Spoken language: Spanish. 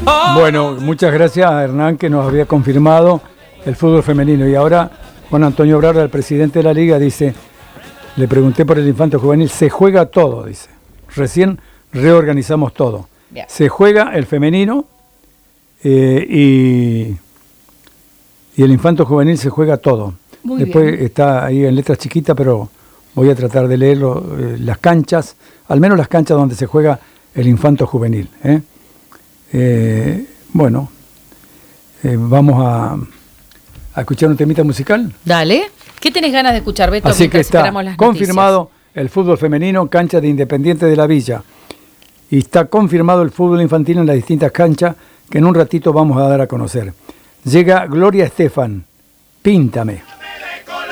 Bueno, muchas gracias a Hernán, que nos había confirmado el fútbol femenino. Y ahora Juan Antonio Obrara, el presidente de la liga, dice, le pregunté por el infanto juvenil, se juega todo, dice. Recién reorganizamos todo. Bien. Se juega el femenino y el infanto juvenil se juega todo. Muy Después bien. está ahí en letras chiquitas, pero voy a tratar de leerlo, las canchas, al menos las canchas donde se juega el infanto juvenil. Bueno, vamos a escuchar un temita musical. Dale. ¿Qué tenés ganas de escuchar, Beto? Así que mientras está esperamos las confirmado el fútbol femenino, cancha de Independiente de la Villa. Y está confirmado el fútbol infantil en las distintas canchas que en un ratito vamos a dar a conocer. Llega Gloria Estefan, Píntame.